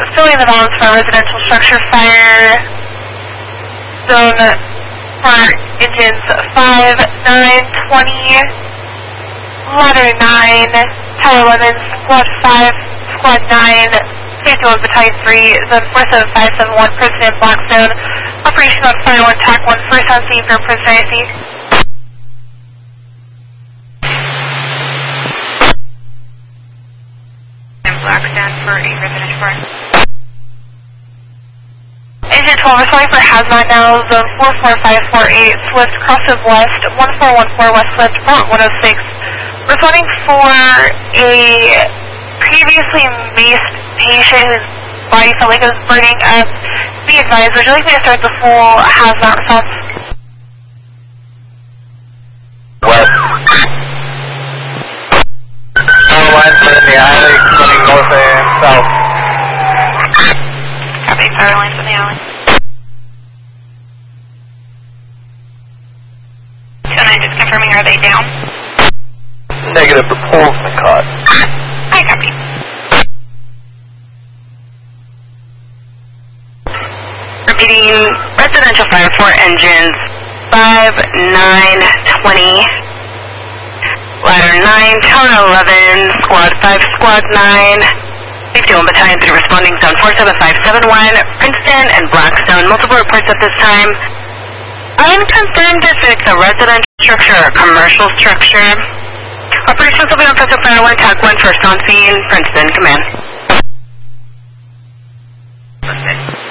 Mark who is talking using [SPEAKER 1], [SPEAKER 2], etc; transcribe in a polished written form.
[SPEAKER 1] filling the balance for residential structure fire. Zone for engines 5, 9, 20, ladder 9, tower 11, squad 5, squad 9, safety 1, battalion 3, zone 47571, prison in Blackstone. Operation on fire 1, TAC 1, first on scene for prison IC.
[SPEAKER 2] Blackstone for a residential fire.
[SPEAKER 1] Engine 12 responding for hazmat now, zone 44548, Swift, crossover west, 1414 west Swift, route 106. Responding for a previously maced patient whose body felt like it was burning up. Be advised, would you like me to start the full hazmat response?
[SPEAKER 3] West. Power lines are in the alley, running north and south.
[SPEAKER 2] Copy, power lines in the alley. 209, just confirming, are they down?
[SPEAKER 3] Negative, the pole's been caught.
[SPEAKER 2] I copy. Repeating, residential fire 4 engines, 5, 9, 20, ladder 9, tower 11, squad 5, squad 9, safety 1, battalion 3, responding zone 47571, Princeton and Blackstone. Multiple reports at this time. Unconfirmed if it's a residential structure or a commercial structure. Operations will be on Princeton Fire 1, TAC 1, first on scene, Princeton, command. Perfect.